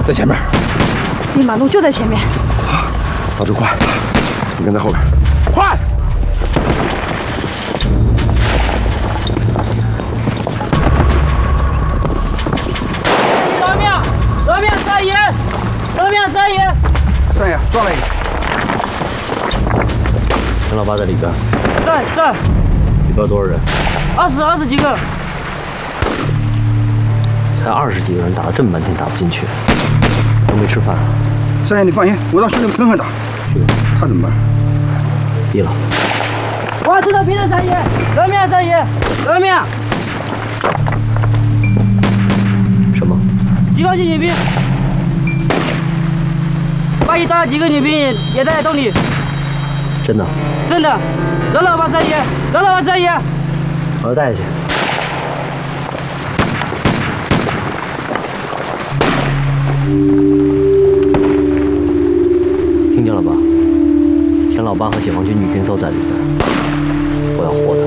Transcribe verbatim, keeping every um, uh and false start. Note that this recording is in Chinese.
在前面。 兵马路就在前面。 老周快，你跟在后边，快！ 革命！革命三爷！革命三爷！ 三爷撞了一个。 陈老八在里边。 在在。 里边多少人？ 二十二十几个。 才二十几个人，打了这么半天打不进去，都没吃饭。 三爷你放心，我让兄弟们狠狠打。他怎么办？ 毙了。 我知道别的三爷，革命三爷，革命。 什么？ 几个女兵，八一打了几个女兵也在洞里。 真的？ 真的，得了吧三爷，得了吧三爷。 把他带下去。听见了吧？田老八和解放军女兵都在里边，我要活的。